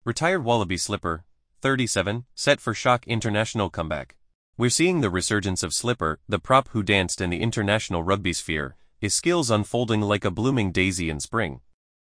Retired Wallaby Slipper, 37, set for shock international comeback. We're seeing the resurgence of Slipper, the prop who danced in the international rugby sphere, his skills unfolding like a blooming daisy in spring.